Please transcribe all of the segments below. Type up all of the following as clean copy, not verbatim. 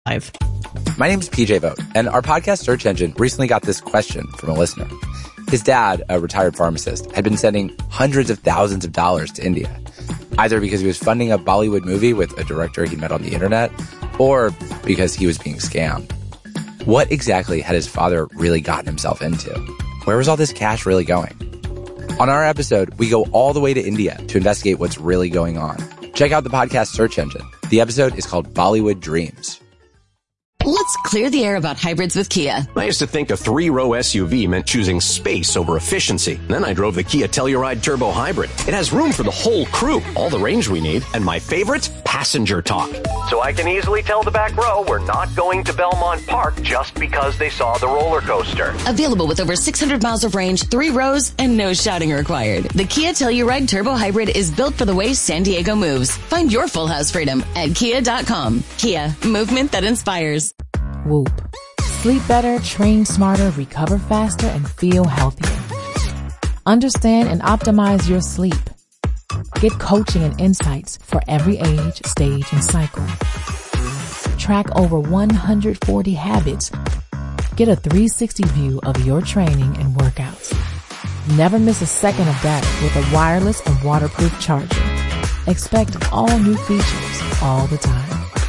My name is PJ Vogt, and our podcast search engine recently got this question from a listener. His dad, a retired pharmacist, had been sending hundreds of thousands of dollars to India, either because he was funding a Bollywood movie with a director he met on the internet, or because he was being scammed. What exactly had his father really gotten himself into? Where was all this cash really going? On our episode, we go all the way to India to investigate what's really going on. Check out the podcast search engine. The episode is called Bollywood Dreams. Let's clear the air about hybrids with Kia. I used to think a three-row SUV meant choosing space over efficiency. Then I drove the Kia Telluride Turbo Hybrid. It has room for the whole crew, all the range we need, and my favorite, passenger talk. So I can easily tell the back row we're not going to Belmont Park just because they saw the roller coaster. Available with over 600 miles of range, 3 rows, and no shouting required. The Kia Telluride Turbo Hybrid is built for the way San Diego moves. Find your full house freedom at kia.com. Kia, movement that inspires. Whoop. Sleep better, train smarter, recover faster, and feel healthier. Understand and optimize your sleep. Get coaching and insights for every age, stage, and cycle. Track over 140 habits. Get a 360 view of your training and workouts. Never miss a second of data with a wireless and waterproof charger. Expect all new features all the time.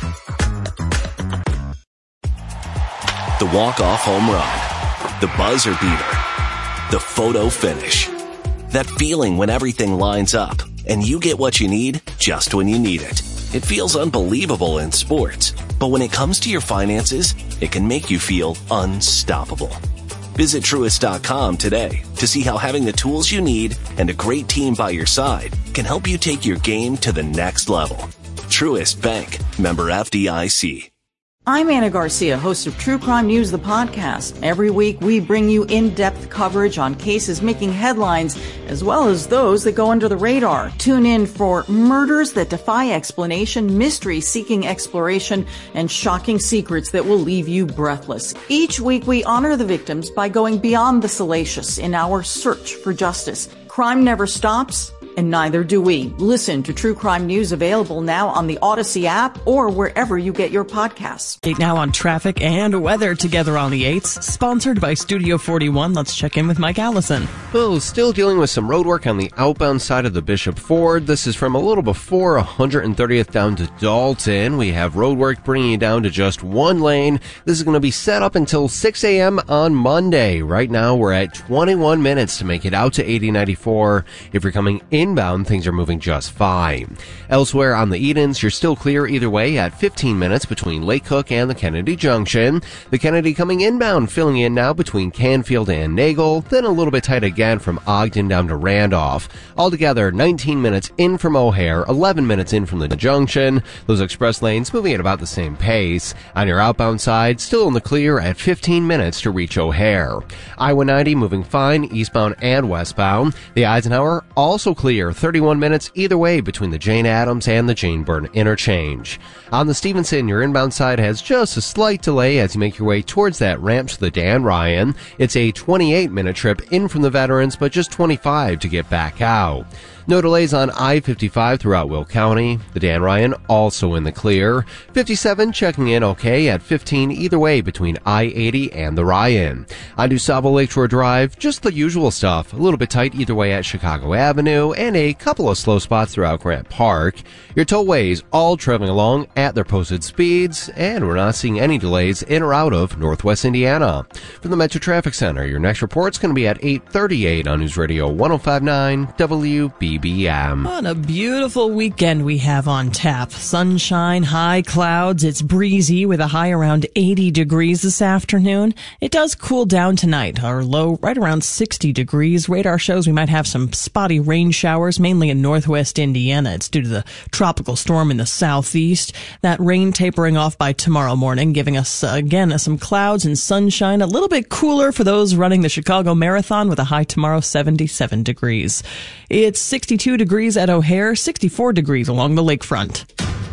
The walk-off home run, the buzzer beater, the photo finish. That feeling when everything lines up and you get what you need just when you need it. It feels unbelievable in sports, but when it comes to your finances, it can make you feel unstoppable. Visit Truist.com today to see how having the tools you need and a great team by your side can help you take your game to the next level. Truist Bank, member FDIC. I'm Anna Garcia, host of True Crime News, the podcast. Every week, we bring you in-depth coverage on cases making headlines, as well as those that go under the radar. Tune in for murders that defy explanation, mysteries seeking exploration, and shocking secrets that will leave you breathless. Each week, we honor the victims by going beyond the salacious in our search for justice. Crime never stops, and neither do we. Listen to True Crime News, available now on the Odyssey app or wherever you get your podcasts. Now on traffic and weather together on the 8s, sponsored by Studio 41. Let's check in with Mike Allison. Well, still dealing with some road work on the outbound side of the Bishop Ford. This is from a little before 130th down to Dalton. We have road work bringing you down to just one lane. This is going to be set up until 6 a.m. on Monday. Right now, we're at 21 minutes to make it out to 8094. If you're coming inbound, things are moving just fine. Elsewhere on the Edens, you're still clear either way at 15 minutes between Lake Cook and the Kennedy Junction. The Kennedy coming inbound, filling in now between Canfield and Nagle, then a little bit tight again from Ogden down to Randolph. Altogether, 19 minutes in from O'Hare, 11 minutes in from the Junction. Those express lanes moving at about the same pace. On your outbound side, still in the clear at 15 minutes to reach O'Hare. I-190 moving fine, eastbound and westbound. The Eisenhower also clear, 31 minutes either way between the Jane Addams and the Jane Byrne interchange. On the Stevenson, your inbound side has just a slight delay as you make your way towards that ramp to the Dan Ryan. It's a 28-minute trip in from the Veterans, but just 25 to get back out. No delays on I-55 throughout Will County. The Dan Ryan also in the clear. 57 checking in okay at 15 either way between I-80 and the Ryan. On DuSable Lakeshore Drive, just the usual stuff. A little bit tight either way at Chicago Avenue and a couple of slow spots throughout Grant Park. Your tollways all traveling along at their posted speeds, and we're not seeing any delays in or out of Northwest Indiana. From the Metro Traffic Center, your next report's going to be at 8:38 on News Radio 105.9 WBBM. What a beautiful weekend we have on tap. Sunshine, high clouds. It's breezy with a high around 80 degrees this afternoon. It does cool down tonight. Our low right around 60 degrees. Radar shows we might have some spotty rain showers, mainly in northwest Indiana. It's due to the tropical storm in the southeast. That rain tapering off by tomorrow morning, giving us, again, some clouds and sunshine. A little bit cooler for those running the Chicago Marathon with a high tomorrow, 77 degrees. It's 62 degrees at O'Hare, 64 degrees along the lakefront.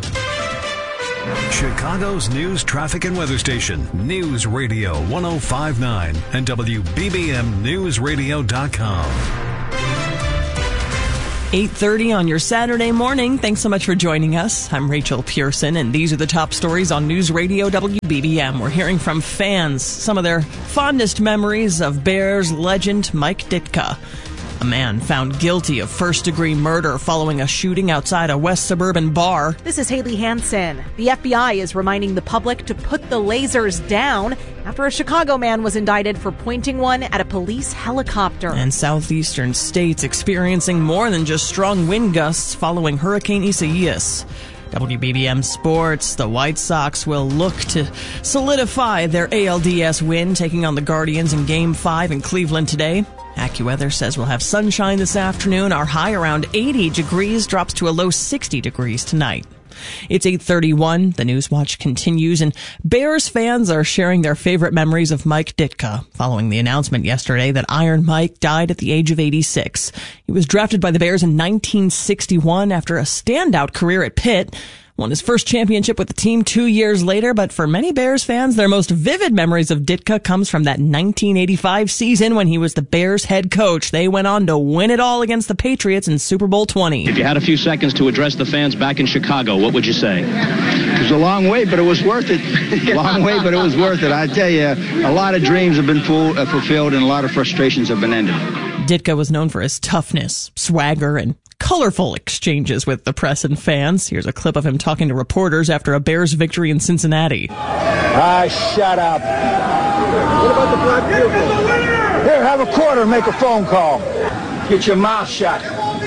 Chicago's news, traffic, and weather station, News Radio 105.9 and WBBMNewsRadio.com. 8:30 on your Saturday morning. Thanks so much for joining us. I'm Rachel Pearson, and these are the top stories on News Radio WBBM. We're hearing from fans some of their fondest memories of Bears legend Mike Ditka. A man found guilty of first-degree murder following a shooting outside a West suburban bar. This is Haley Hansen. The FBI is reminding the public to put the lasers down after a Chicago man was indicted for pointing one at a police helicopter. And southeastern states experiencing more than just strong wind gusts following Hurricane Isaias. WBBM Sports, the White Sox will look to solidify their ALDS win, taking on the Guardians in Game 5 in Cleveland today. AccuWeather says we'll have sunshine this afternoon. Our high around 80 degrees drops to a low 60 degrees tonight. It's 8:31. The News Watch continues, and Bears fans are sharing their favorite memories of Mike Ditka following the announcement yesterday that Iron Mike died at the age of 86. He was drafted by the Bears in 1961 after a standout career at Pitt. Won his first championship with the team 2 years later, but for many Bears fans, their most vivid memories of Ditka comes from that 1985 season when he was the Bears head coach. They went on to win it all against the Patriots in Super Bowl 20. If you had a few seconds to address the fans back in Chicago, what would you say? It was a long way, but it was worth it. Long way, but it was worth it. I tell you, a lot of dreams have been fulfilled and a lot of frustrations have been ended. Ditka was known for his toughness, swagger, and colorful exchanges with the press and fans. Here's a clip of him talking to reporters after a Bears victory in Cincinnati. Shut up. What about the black vehicle? Here, have a quarter, make a phone call. Get your mouth shut.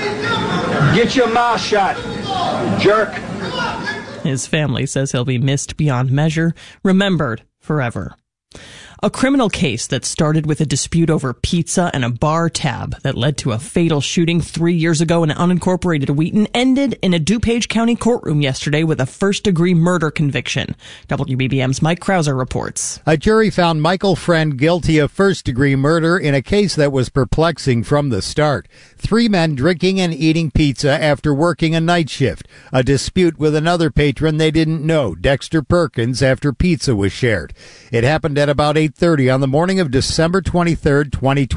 Get your mouth shut, jerk. His family says he'll be missed beyond measure, remembered forever. A criminal case that started with a dispute over pizza and a bar tab that led to a fatal shooting 3 years ago in unincorporated Wheaton ended in a DuPage County courtroom yesterday with a first-degree murder conviction. WBBM's Mike Krauser reports. A jury found Michael Friend guilty of first-degree murder in a case that was perplexing from the start. 3 men drinking and eating pizza after working a night shift. A dispute with another patron they didn't know, Dexter Perkins, after pizza was shared. It happened at about 8:30 on the morning of December 23rd,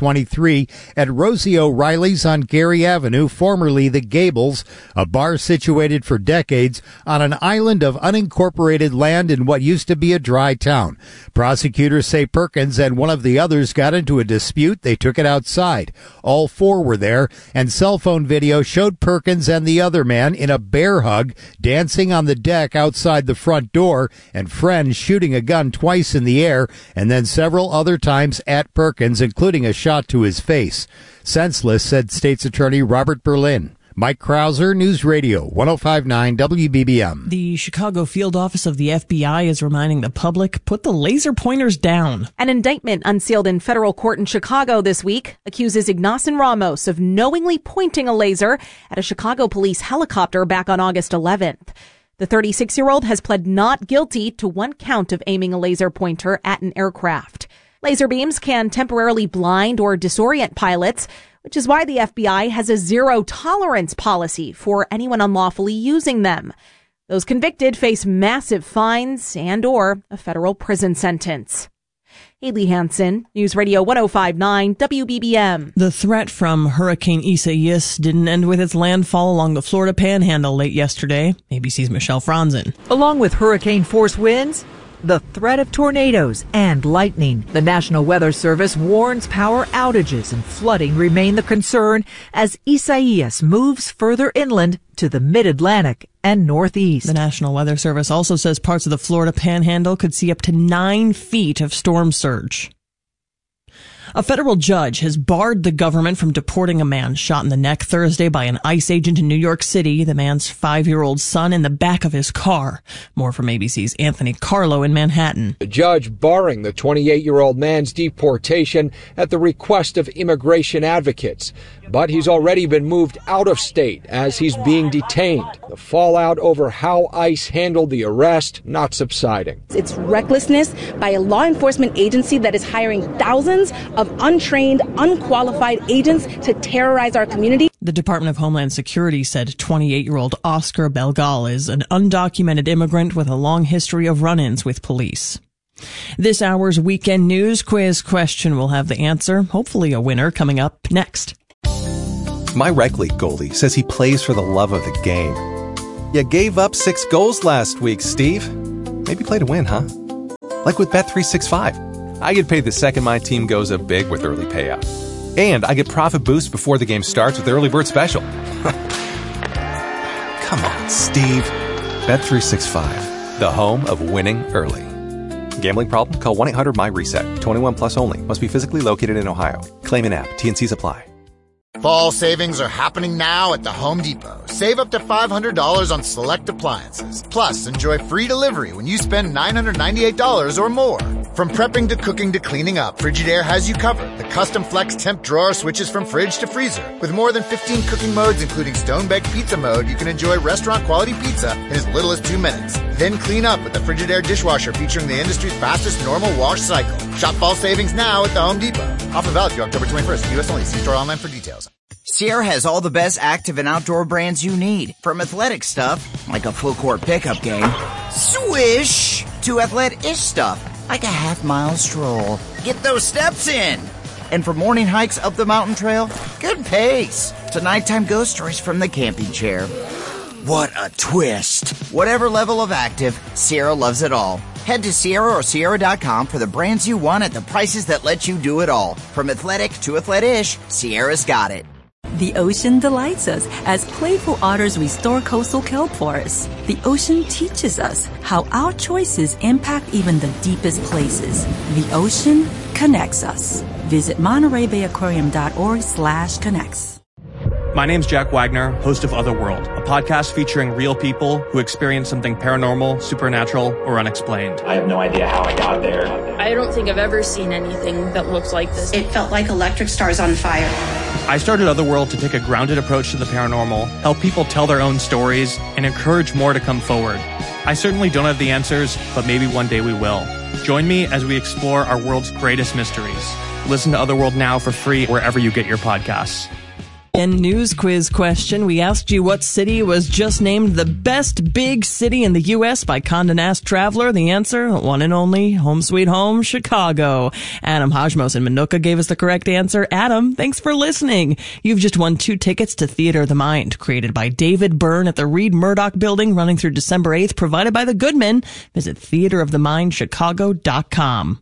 2023 at Rosie O'Reilly's on Gary Avenue, formerly the Gables, a bar situated for decades on an island of unincorporated land in what used to be a dry town. Prosecutors say Perkins and one of the others got into a dispute. They took it outside. All 4 were there, and cell phone video showed Perkins and the other man in a bear hug dancing on the deck outside the front door, and Friend shooting a gun twice in the air and then several other times at Perkins, including a shot to his face. Senseless, said State's Attorney Robert Berlin. Mike Krauser, News Radio 105.9 WBBM. The Chicago field office of the FBI is reminding the public, put the laser pointers down. An indictment unsealed in federal court in Chicago this week accuses Ignacio Ramos of knowingly pointing a laser at a Chicago police helicopter back on August 11th. The 36-year-old has pled not guilty to 1 count of aiming a laser pointer at an aircraft. Laser beams can temporarily blind or disorient pilots, which is why the FBI has a zero-tolerance policy for anyone unlawfully using them. Those convicted face massive fines and/or a federal prison sentence. Haley Hansen, News Radio 105.9 WBBM. The threat from Hurricane Isaias didn't end with its landfall along the Florida Panhandle late yesterday. ABC's Michelle Franzen. Along with hurricane-force winds, the threat of tornadoes and lightning. The National Weather Service warns power outages and flooding remain the concern as Isaias moves further inland to the mid-Atlantic and northeast. The National Weather Service also says parts of the Florida Panhandle could see up to 9 feet of storm surge. A federal judge has barred the government from deporting a man shot in the neck Thursday by an ICE agent in New York City, the man's 5-year-old son in the back of his car. More from ABC's Anthony Carlo in Manhattan. The judge barring the 28-year-old man's deportation at the request of immigration advocates. But he's already been moved out of state as he's being detained. The fallout over how ICE handled the arrest not subsiding. It's recklessness by a law enforcement agency that is hiring thousands of untrained, unqualified agents to terrorize our community. The Department of Homeland Security said 28-year-old Oscar Belgal is an undocumented immigrant with a long history of run-ins with police. This hour's weekend news quiz question will have the answer, hopefully a winner, coming up next. My rec league goalie says he plays for the love of the game. You gave up 6 goals last week, Steve. Maybe play to win, huh? Like with Bet365. I get paid the second my team goes up big with early payout. And I get profit boost before the game starts with the early bird special. Come on, Steve. Bet365, the home of winning early. Gambling problem? Call 1-800-MY-RESET. 21 plus only. Must be physically located in Ohio. Claim in app. T&Cs apply. Fall savings are happening now at the Home Depot. Save up to $500 on select appliances. Plus, enjoy free delivery when you spend $998 or more. From prepping to cooking to cleaning up, Frigidaire has you covered. The custom flex temp drawer switches from fridge to freezer. With more than 15 cooking modes, including stone-baked pizza mode, you can enjoy restaurant-quality pizza in as little as 2 minutes. Then clean up with the Frigidaire dishwasher featuring the industry's fastest normal wash cycle. Shop fall savings now at the Home Depot. Offer valid through October 21st. U.S. only. See store online for details. Sierra has all the best active and outdoor brands you need. From athletic stuff, like a full court pickup game, swish, to athletic-ish stuff, like a half-mile stroll. Get those steps in. And for morning hikes up the mountain trail, good pace. To nighttime ghost stories from the camping chair. What a twist. Whatever level of active, Sierra loves it all. Head to Sierra or Sierra.com for the brands you want at the prices that let you do it all. From athletic to athletic-ish, Sierra's got it. The ocean delights us as playful otters restore coastal kelp forests. The ocean teaches us how our choices impact even the deepest places. The ocean connects us. Visit MontereyBayAquarium.org/connects. My name's Jack Wagner, host of Otherworld, a podcast featuring real people who experience something paranormal, supernatural, or unexplained. I have no idea how I got there. I don't think I've ever seen anything that looks like this. It felt like electric stars on fire. I started Otherworld to take a grounded approach to the paranormal, help people tell their own stories, and encourage more to come forward. I certainly don't have the answers, but maybe one day we will. Join me as we explore our world's greatest mysteries. Listen to Otherworld now for free wherever you get your podcasts. And news quiz question. We asked you what city was just named the best big city in the U.S. by Condé Nast Traveler. The answer, one and only, home sweet home, Chicago. Adam Hajmos in Minooka gave us the correct answer. Adam, thanks for listening. You've just won 2 tickets to Theater of the Mind, created by David Byrne at the Reed Murdoch Building, running through December 8th, provided by the Goodman. Visit theaterofthemindchicago.com.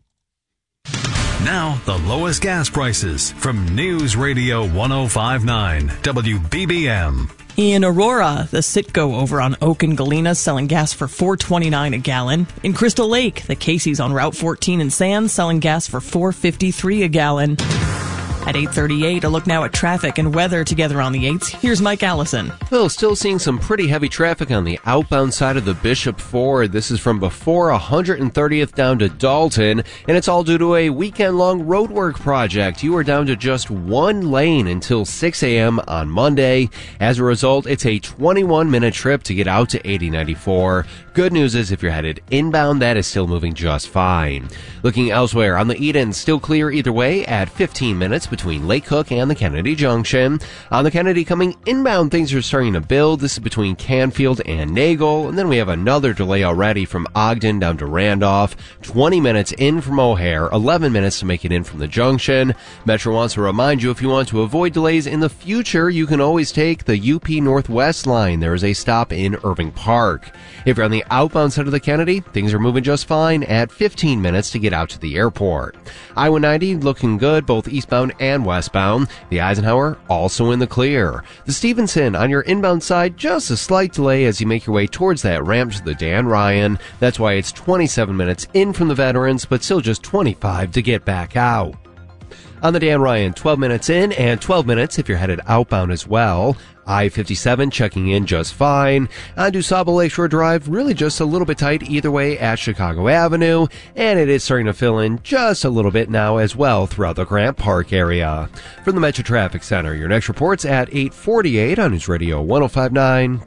Now, the lowest gas prices from News Radio 105.9 WBBM. In Aurora, the Citgo over on Oak and Galena selling gas for $4.29 a gallon. In Crystal Lake, the Casey's on Route 14 in Sands selling gas for $4.53 a gallon. At 8:38, a look now at traffic and weather together on the 8th. Here's Mike Allison. Well, still seeing some pretty heavy traffic on the outbound side of the Bishop Ford. This is from before 130th down to Dalton, and it's all due to a weekend-long roadwork project. You are down to just 1 lane until 6 a.m. on Monday. As a result, it's a 21-minute trip to get out to 8094. Good news is if you're headed inbound, that is still moving just fine. Looking elsewhere, on the Eden, still clear either way at 15 minutes between Lake Cook and the Kennedy Junction. On the Kennedy coming inbound, things are starting to build. This is between Canfield and Nagle. And then we have another delay already from Ogden down to Randolph. 20 minutes in from O'Hare, 11 minutes to make it in from the junction. Metro wants to remind you if you want to avoid delays in the future, you can always take the UP Northwest line. There is a stop in Irving Park. If you're on the outbound side of the Kennedy, things are moving just fine at 15 minutes to get out to the airport. I-190 looking good both eastbound and westbound. The Eisenhower also in the clear. The Stevenson on your inbound side, just a slight delay as you make your way towards that ramp to the Dan Ryan. That's why it's 27 minutes in from the Veterans, but still just 25 to get back out. On the Dan Ryan, 12 minutes in and 12 minutes if you're headed outbound as well. I-57 checking in just fine. On DuSable Lakeshore Drive, really just a little bit tight either way at Chicago Avenue, and it is starting to fill in just a little bit now as well throughout the Grant Park area. From the Metro Traffic Center, your next report's at 8:48 on News Radio 105.9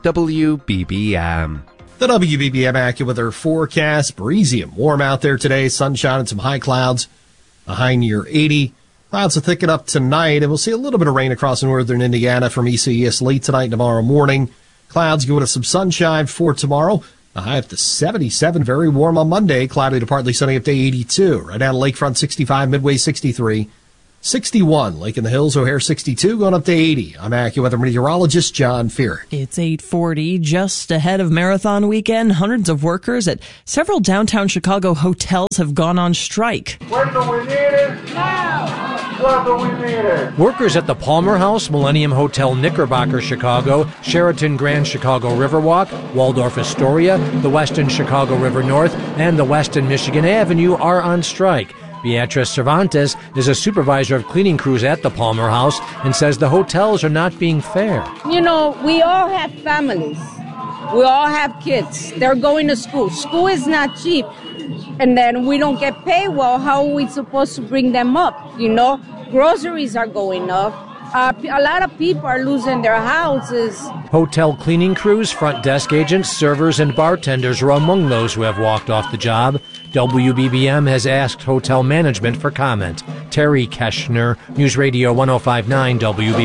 WBBM. The WBBM AccuWeather forecast, breezy and warm out there today, sunshine and some high clouds, a high near 80. Clouds will thicken up tonight, and we'll see a little bit of rain across northern Indiana from east to east late tonight and tomorrow morning. Clouds going to some sunshine for tomorrow. A high up to 77, very warm on Monday. Cloudy to partly sunny up to 82. Right down to Lakefront 65, Midway 63. 61. Lake in the Hills, O'Hare 62, going up to 80. I'm AccuWeather meteorologist John Fear. It's 8:40, just ahead of Marathon weekend. Hundreds of workers at several downtown Chicago hotels have gone on strike. When do we need it? Now! When do we need it? Workers at the Palmer House, Millennium Hotel Knickerbocker, Chicago, Sheraton Grand Chicago Riverwalk, Waldorf Astoria, the Westin Chicago River North, and the Westin Michigan Avenue are on strike. Beatrice Cervantes is a supervisor of cleaning crews at the Palmer House and says the hotels are not being fair. You know, we all have families. We all have kids. They're going to school. School is not cheap. And then we don't get paid well. How are we supposed to bring them up? You know, groceries are going up. A lot of people are losing their houses. Hotel cleaning crews, front desk agents, servers, and bartenders are among those who have walked off the job. WBBM has asked hotel management for comment. Terry Keschner, News Radio 105.9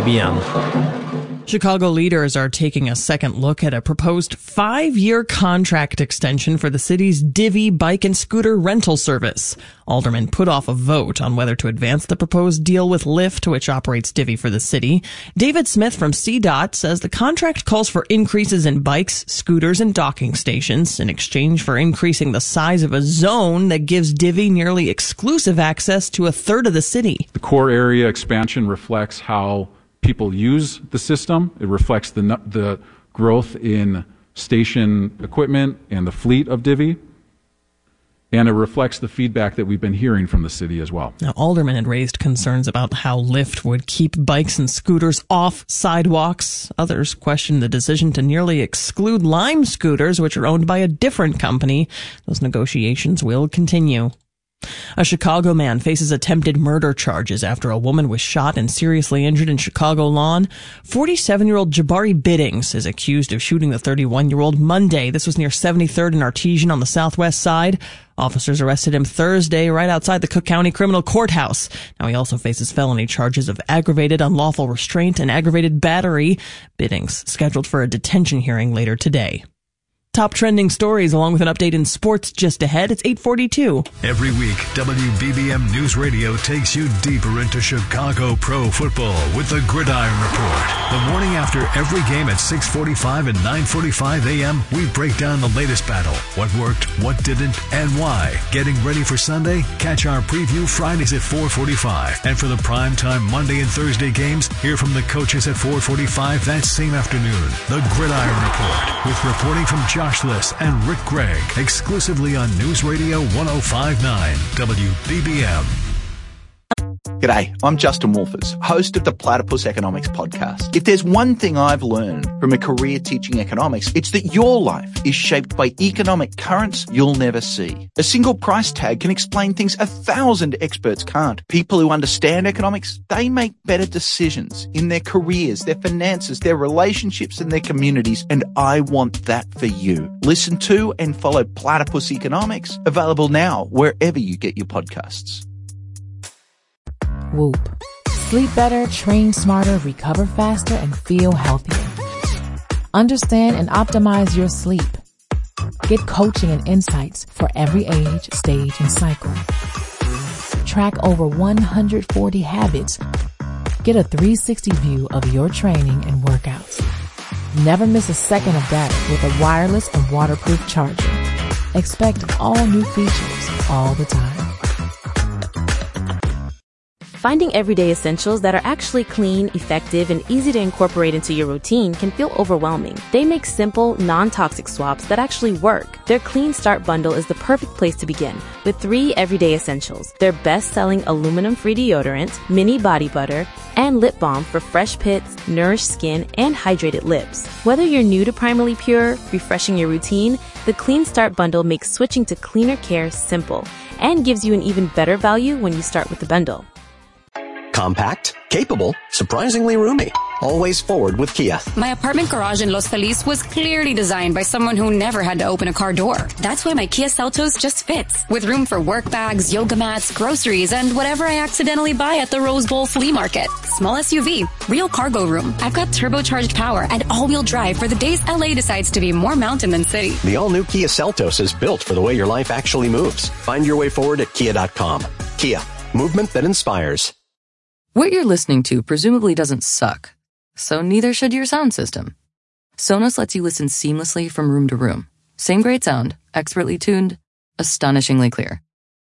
WBBM. Chicago leaders are taking a second look at a proposed 5-year contract extension for the city's Divvy bike and scooter rental service. Aldermen put off a vote on whether to advance the proposed deal with Lyft, which operates Divvy for the city. David Smith from CDOT says the contract calls for increases in bikes, scooters, and docking stations in exchange for increasing the size of a zone that gives Divvy nearly exclusive access to a third of the city. The core area expansion reflects how people use the system. It reflects the growth in station equipment and the fleet of Divvy. And it reflects the feedback that we've been hearing from the city as well. Now, aldermen had raised concerns about how Lyft would keep bikes and scooters off sidewalks. Others questioned the decision to nearly exclude Lime scooters, which are owned by a different company. Those negotiations will continue. A Chicago man faces attempted murder charges after a woman was shot and seriously injured in Chicago Lawn. 47-year-old Jabari Biddings is accused of shooting the 31-year-old Monday. This was near 73rd and Artesian on the southwest side. Officers arrested him Thursday right outside the Cook County Criminal Courthouse. Now he also faces felony charges of aggravated unlawful restraint and aggravated battery. Biddings scheduled for a detention hearing later today. Top trending stories along with an update in sports just ahead. It's 8:42. Every week, WBBM News Radio takes you deeper into Chicago pro football with the Gridiron Report. The morning after every game at 6:45 and 9:45 a.m., we break down the latest battle, what worked, what didn't, and why. Getting ready for Sunday? Catch our preview Fridays at 4:45. And for the primetime Monday and Thursday games, hear from the coaches at 4:45 that same afternoon. The Gridiron Report with reporting from Josh Liss and Rick Gregg, exclusively on News Radio 105.9 WBBM. G'day, I'm Justin Wolfers, host of the Platypus Economics Podcast. If there's one thing I've learned from a career teaching economics, it's that your life is shaped by economic currents you'll never see. A single price tag can explain things 1,000 experts can't. People who understand economics, they make better decisions in their careers, their finances, their relationships, and their communities, and I want that for you. Listen to and follow Platypus Economics, available now wherever you get your podcasts. Whoop. Sleep better, train smarter, recover faster, and feel healthier. Understand and optimize your sleep. Get coaching and insights for every age, stage, and cycle. Track over 140 habits. Get a 360 view of your training and workouts. Never miss a second of data with a wireless and waterproof charger. Expect all new features all the time. Finding everyday essentials that are actually clean, effective, and easy to incorporate into your routine can feel overwhelming. They make simple, non-toxic swaps that actually work. Their Clean Start bundle is the perfect place to begin with 3 everyday essentials. Their best-selling aluminum-free deodorant, mini body butter, and lip balm for fresh pits, nourished skin, and hydrated lips. Whether you're new to Primarily Pure, refreshing your routine, the Clean Start bundle makes switching to cleaner care simple and gives you an even better value when you start with the bundle. Compact, capable, surprisingly roomy. Always forward with Kia. My apartment garage in Los Feliz was clearly designed by someone who never had to open a car door. That's why my Kia Seltos just fits, with room for work bags, yoga mats, groceries, and whatever I accidentally buy at the Rose Bowl flea market. Small SUV, real cargo room. I've got turbocharged power and all-wheel drive for the days LA decides to be more mountain than city. The all-new Kia Seltos is built for the way your life actually moves. Find your way forward at Kia.com. Kia, movement that inspires. What you're listening to presumably doesn't suck, so neither should your sound system. Sonos lets you listen seamlessly from room to room. Same great sound, expertly tuned, astonishingly clear.